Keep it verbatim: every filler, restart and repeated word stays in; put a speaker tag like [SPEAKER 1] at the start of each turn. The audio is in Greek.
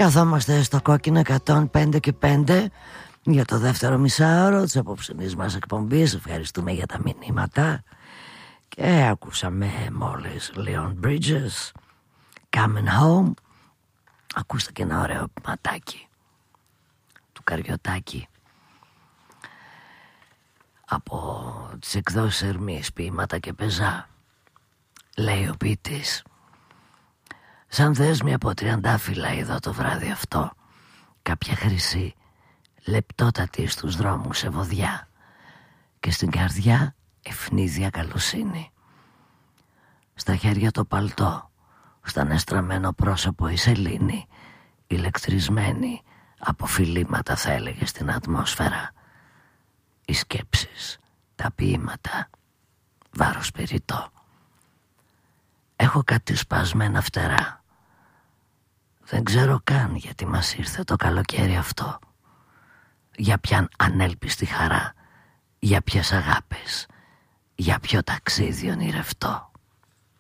[SPEAKER 1] Καθόμαστε στο κόκκινο εκατόν πέντε και πέντε για το δεύτερο μισάωρο της απόψινής μας εκπομπής. Ευχαριστούμε για τα μηνύματα. Και ακούσαμε μόλις Leon Bridges, Coming Home. Ακούστε και ένα ωραίο ματάκι του Καριωτάκη από τις εκδόσεις Ερμής, ποίηματα και πεζά. Λέει ο ποιητής: σαν δέσμη από τριαντάφυλλα είδα το βράδυ αυτό κάποια χρυσή λεπτότατη στους δρόμους σε βοδιά και στην καρδιά ευνίδια καλοσύνη. Στα χέρια το παλτό, στα νεστραμμένο πρόσωπο η σελήνη, ηλεκτρισμένη από φιλήματα θα έλεγε στην ατμόσφαιρα. Οι σκέψεις, τα ποίηματα, βάρος περιττό. Έχω κάτι σπασμένα φτερά. Δεν ξέρω καν γιατί μας ήρθε το καλοκαίρι αυτό. Για ποιαν ανέλπιστη χαρά, για ποιες αγάπες, για ποιο ταξίδι ονειρευτό.